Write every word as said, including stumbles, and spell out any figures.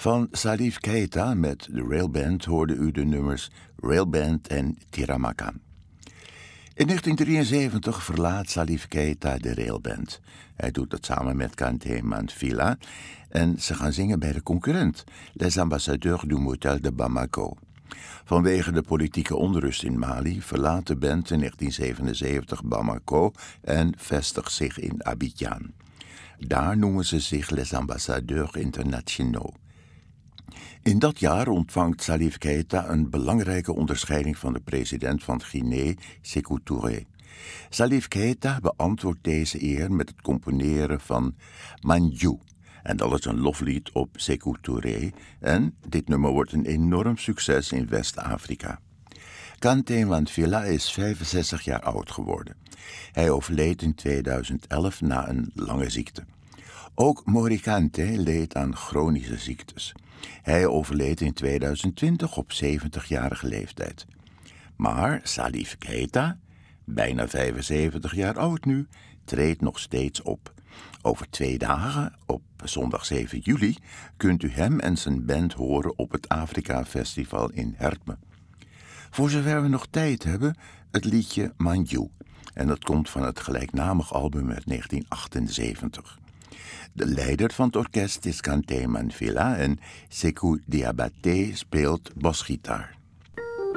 Van Salif Keita met de Railband hoorde u de nummers Railband en Tiramaka. In negentien drieënzeventig verlaat Salif Keita de Railband. Hij doet dat samen met Kanté Manfila en ze gaan zingen bij de concurrent, Les Ambassadeurs du Motel de Bamako. Vanwege de politieke onrust in Mali verlaat de band in negentien zevenenzeventig Bamako en vestigt zich in Abidjan. Daar noemen ze zich Les Ambassadeurs Internationaux. In dat jaar ontvangt Salif Keita een belangrijke onderscheiding van de president van Guinea, Sékou Touré. Salif Keita beantwoordt deze eer met het componeren van Mandiou. En dat is een loflied op Sékou Touré en dit nummer wordt een enorm succes in West-Afrika. Kanté Manfila is vijfenzestig jaar oud geworden. Hij overleed in tweeduizend elf na een lange ziekte. Ook Mori Kanté leed aan chronische ziektes. Hij overleed in tweeduizend twintig op zeventigjarige leeftijd. Maar Salif Keita, bijna vijfenzeventig jaar oud nu, treedt nog steeds op. Over twee dagen, op zondag zeven juli, kunt u hem en zijn band horen op het Afrika Festival in Hertme. Voor zover we nog tijd hebben, het liedje Mandiou. En dat komt van het gelijknamig album uit negentien achtenzeventig. De leider van het orkest is Kanté Manfila en Sékou Diabaté speelt basgitaar.